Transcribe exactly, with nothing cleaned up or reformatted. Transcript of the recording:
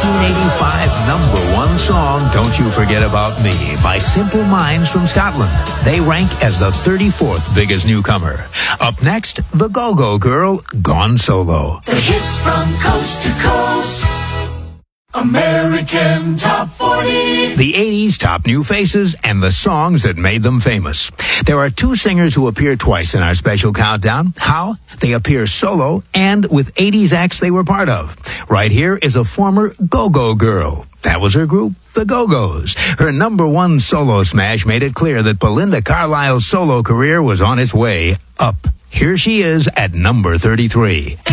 nineteen eighty-five number one song, Don't You Forget About Me, by Simple Minds from Scotland. They rank as the thirty-fourth biggest newcomer. Up next, the Go-Go Girl, Gone Solo. The hits from coast to coast. American Top forty. The eighties top new faces and the songs that made them famous. There are two singers who appear twice in our special countdown. How? They appear solo and with eighties acts they were part of. Right here is a former Go-Go Girl. That was her group, the Go-Go's. Her number one solo smash made it clear that Belinda Carlisle's solo career was on its way up. Here she is at number thirty-three.